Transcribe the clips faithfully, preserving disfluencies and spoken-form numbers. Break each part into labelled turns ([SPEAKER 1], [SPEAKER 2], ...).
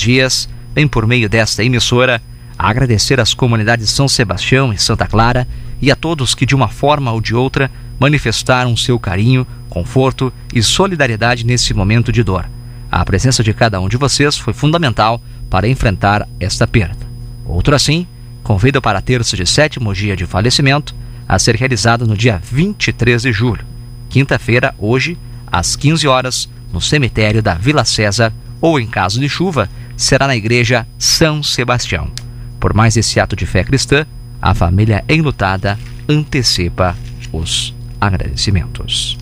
[SPEAKER 1] dias, vem por meio desta emissora agradecer às comunidades de São Sebastião e Santa Clara e a todos que de uma forma ou de outra manifestaram seu carinho, conforto e solidariedade nesse momento de dor. A presença de cada um de vocês foi fundamental para enfrentar esta perda. Outro assim, convida para a terça de sétimo dia de falecimento a ser realizado no dia vinte e três de julho, quinta-feira, hoje, às quinze horas, no cemitério da Vila César, ou em caso de chuva, será na igreja São Sebastião. Por mais esse ato de fé cristã, a família enlutada antecipa os agradecimentos.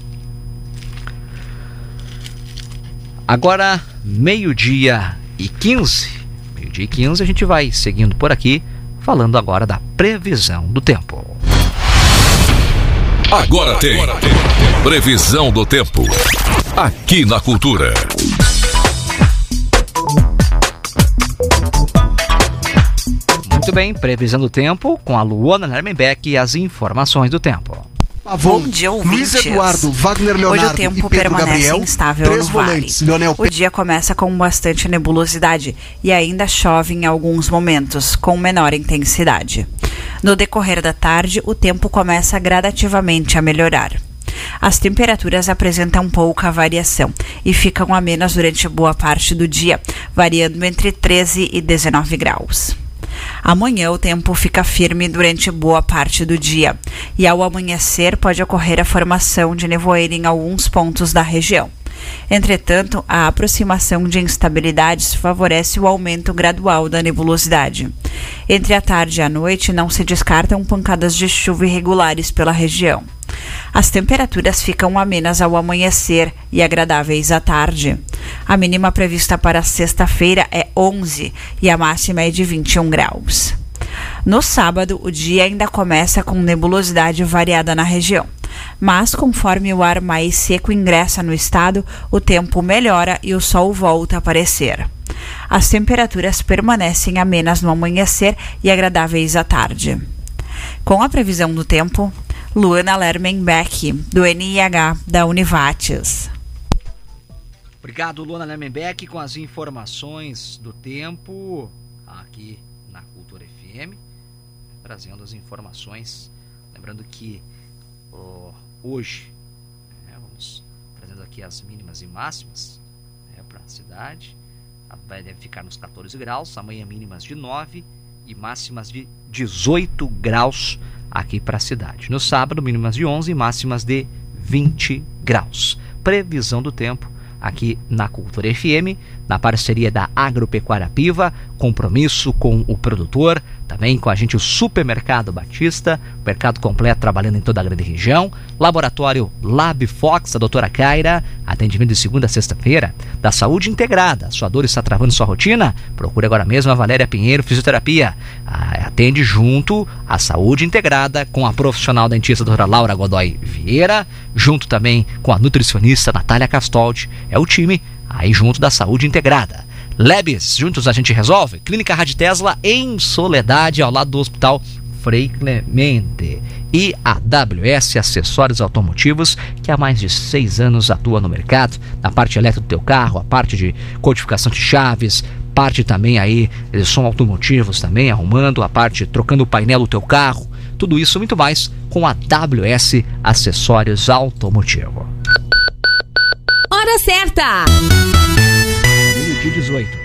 [SPEAKER 1] Agora, meio-dia e quinze. Meio-dia e quinze, a gente vai seguindo por aqui, falando agora da previsão do tempo.
[SPEAKER 2] Agora tem previsão do tempo, aqui na Cultura.
[SPEAKER 1] Muito bem, previsão do tempo com a Luana Lermenbeck e as informações do tempo.
[SPEAKER 3] Bom dia, ouvintes.
[SPEAKER 4] Luiz Eduardo, Wagner Leonardo.
[SPEAKER 3] Hoje o tempo
[SPEAKER 4] e Pedro
[SPEAKER 3] permanece
[SPEAKER 4] Gabriel,
[SPEAKER 3] instável
[SPEAKER 4] três
[SPEAKER 3] no vale.
[SPEAKER 4] volantes, Leonel
[SPEAKER 3] O dia começa com bastante nebulosidade e ainda chove em alguns momentos, com menor intensidade. No decorrer da tarde, o tempo começa gradativamente a melhorar. As temperaturas apresentam pouca variação e ficam amenas durante boa parte do dia, variando entre treze e dezenove graus. Amanhã o tempo fica firme durante boa parte do dia e ao amanhecer pode ocorrer a formação de nevoeiro em alguns pontos da região. Entretanto, a aproximação de instabilidades favorece o aumento gradual da nebulosidade. Entre a tarde e a noite não se descartam pancadas de chuva irregulares pela região. As temperaturas ficam amenas ao amanhecer e agradáveis à tarde. A mínima prevista para sexta-feira é onze e a máxima é de vinte e um graus. No sábado, o dia ainda começa com nebulosidade variada na região, mas conforme o ar mais seco ingressa no estado, o tempo melhora e o sol volta a aparecer. As temperaturas permanecem amenas no amanhecer e agradáveis à tarde. Com a previsão do tempo, Luana Lermenbeck, do N I H da Univates.
[SPEAKER 1] Obrigado, Luana Lermenbeck, com as informações do tempo aqui na Cultura F M, trazendo as informações. Lembrando que oh, hoje, né, vamos trazendo aqui as mínimas e máximas, né, para a cidade. Vai, deve ficar nos catorze graus, amanhã mínimas de nove e máximas de dezoito graus aqui para a cidade. No sábado, mínimas de onze e máximas de vinte graus. Previsão do tempo aqui na Cultura F M, na parceria da Agropecuária Piva, compromisso com o produtor, também com a gente o Supermercado Batista, mercado completo trabalhando em toda a grande região, Laboratório Lab Fox, a doutora Kaira, atendimento de segunda a sexta-feira, da Saúde Integrada. Sua dor está travando sua rotina? Procure agora mesmo a Valéria Pinheiro Fisioterapia. Atende junto à Saúde Integrada com a profissional dentista doutora Laura Godoy Vieira, junto também com a nutricionista Natália Castoldi. É o time aí junto da Saúde Integrada. Lebes, juntos a gente resolve. Clínica Rádio Tesla em Soledade, ao lado do Hospital Frei Clemente. E a W S Acessórios Automotivos, que há mais de seis anos atua no mercado, na parte elétrica do teu carro, a parte de codificação de chaves, parte também aí de som automotivos também, arrumando, a parte trocando o painel do teu carro, tudo isso e muito mais com a W S Acessórios Automotivo.
[SPEAKER 5] Hora certa!
[SPEAKER 1] Meio-dia dezoito.